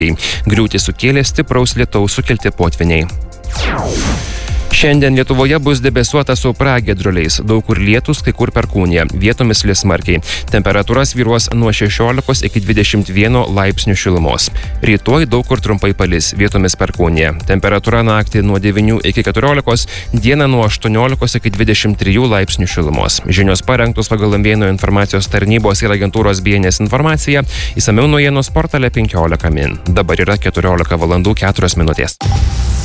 Griūtį sukėlė stipraus lietaus sukelti potvyniai. Šiandien Lietuvoje bus debesuota su pragiedruliais, daug kur lietus, kai kur perkūnija, vietomis lis smarkiai. Temperatūra svyruos nuo 16 iki 21 laipsnių šilumos. Rytoj daug kur trumpai palis, vietomis perkūnija. Temperatūra naktį nuo 9 iki 14, dieną nuo 18 iki 23 laipsnių šilumos. Žinios parengtos pagal Lambėnų informacijos tarnybos ir agentūros BNS informaciją. Išsamiau naujienos portale 15 min. Dabar yra 14 valandų 4 minutės.